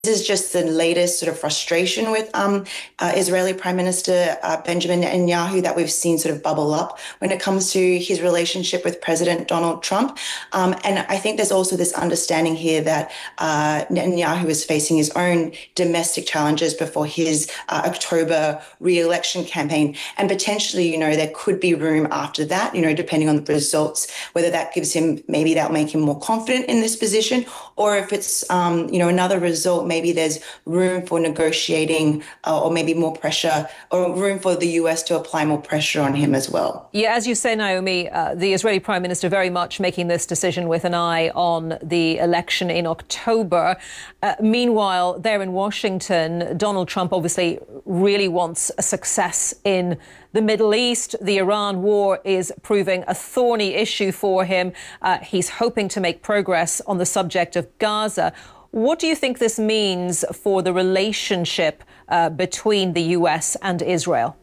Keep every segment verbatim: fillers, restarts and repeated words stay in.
This is just the latest sort of frustration with um, uh, Israeli Prime Minister uh, Benjamin Netanyahu that we've seen sort of bubble up when it comes to his relationship with President Donald Trump. Um, and I think there's also this understanding here that uh, Netanyahu is facing his own domestic challenges before his uh, October re-election campaign. And potentially, you know, there could be room after that, you know, depending on the results, whether that gives him, maybe that'll make him more confident in this position, or if it's, um, you know, another result, maybe there's room for negotiating uh, or maybe more pressure, or room for the U S to apply more pressure on him as well. Yeah, as you say, Naomi, uh, the Israeli Prime Minister very much making this decision with an eye on the election in October. Uh, meanwhile, there in Washington, Donald Trump obviously really wants a success in the Middle East. The Iran war is proving a thorny issue for him. Uh, he's hoping to make progress on the subject of Gaza. What do you think this means for the relationship uh, between the U S and Israel?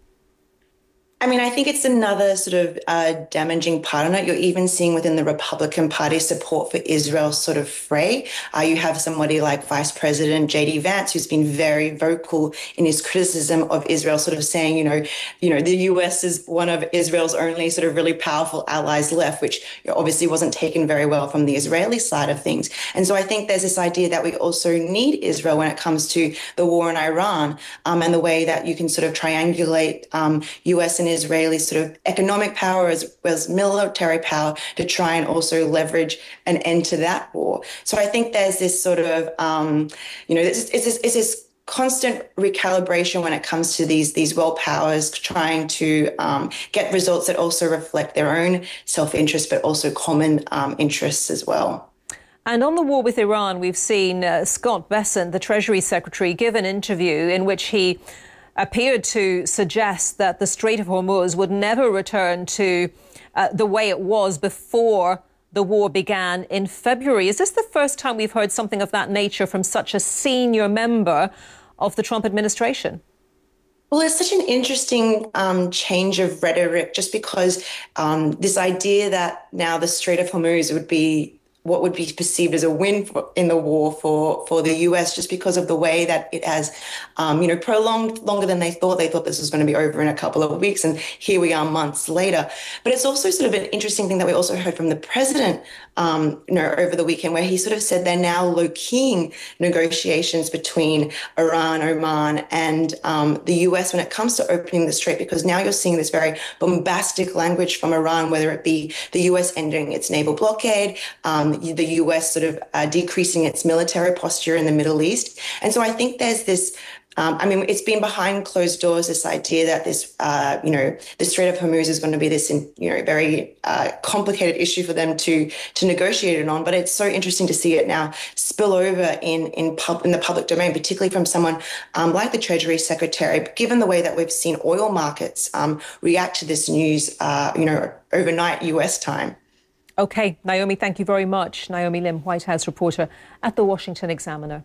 I mean, I think it's another sort of uh, damaging part on it. You're even seeing within the Republican Party support for Israel sort of fray. Uh, you have somebody like Vice President J D Vance, who's been very vocal in his criticism of Israel, sort of saying, you know, you know, the U S is one of Israel's only sort of really powerful allies left, which obviously wasn't taken very well from the Israeli side of things. And so I think there's this idea that we also need Israel when it comes to the war in Iran, um, and the way that you can sort of triangulate um, U S and Israeli sort of economic power as well as military power to try and also leverage an end to that war. So I think there's this sort of, um, you know, it's, it's, it's this constant recalibration when it comes to these these world powers trying to um, get results that also reflect their own self-interest, but also common um, interests as well. And on the war with Iran, we've seen uh, Scott Bessent, the Treasury Secretary, give an interview in which he appeared to suggest that the Strait of Hormuz would never return to uh, the way it was before the war began in February. Is this the first time we've heard something of that nature from such a senior member of the Trump administration? Well, it's such an interesting um, change of rhetoric, just because um, this idea that now the Strait of Hormuz would be what would be perceived as a win for, in the war for, for the U S, just because of the way that it has, um, you know, prolonged longer than they thought. They thought this was going to be over in a couple of weeks, and here we are months later. But it's also sort of an interesting thing that we also heard from the president, um, you know, over the weekend, where he sort of said they're now low-keying negotiations between Iran, Oman, and um, the U S when it comes to opening the strait, because now you're seeing this very bombastic language from Iran, whether it be the U S ending its naval blockade, um, the U S sort of uh, decreasing its military posture in the Middle East. And so I think there's this, um, I mean, it's been behind closed doors, this idea that this, uh, you know, the Strait of Hormuz is going to be this, you know, very uh, complicated issue for them to to negotiate it on. But it's so interesting to see it now spill over in in, pub, in the public domain, particularly from someone um, like the Treasury Secretary, given the way that we've seen oil markets um, react to this news, uh, you know, overnight U S time. OK, Naomi, thank you very much. Naomi Lim, White House reporter at the Washington Examiner.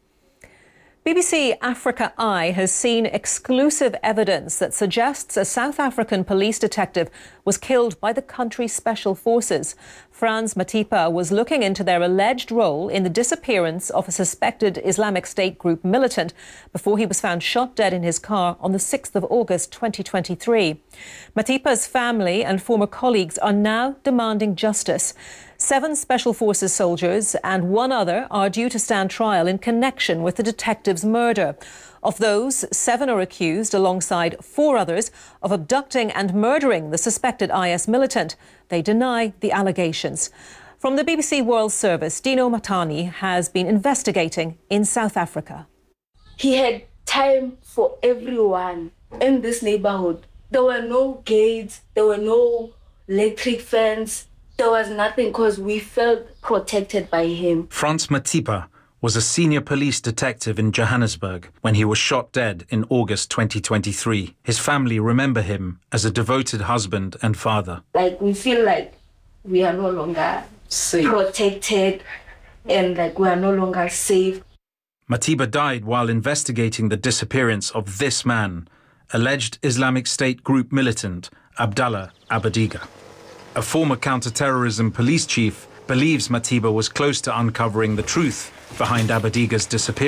B B C Africa Eye has seen exclusive evidence that suggests a South African police detective was killed by the country's special forces. Frans Matipa was looking into their alleged role in the disappearance of a suspected Islamic State group militant before he was found shot dead in his car on the sixth of August twenty twenty-three. Matipa's family and former colleagues are now demanding justice. Seven Special Forces soldiers and one other are due to stand trial in connection with the detective's murder. Of those, seven are accused, alongside four others, of abducting and murdering the suspected I S militant. They deny the allegations. From the B B C World Service, Dino Matani has been investigating in South Africa. He had time for everyone in this neighborhood. There were no gates, there were no electric fence. There was nothing, because we felt protected by him. Frans Matipa was a senior police detective in Johannesburg when he was shot dead in August twenty twenty-three. His family remember him as a devoted husband and father. Like, we feel like we are no longer safe, protected, and like we are no longer safe. Matipa died while investigating the disappearance of this man, alleged Islamic State group militant Abdallah Abadiga. A former counter-terrorism police chief believes Matipa was close to uncovering the truth behind Abadiga's disappearance.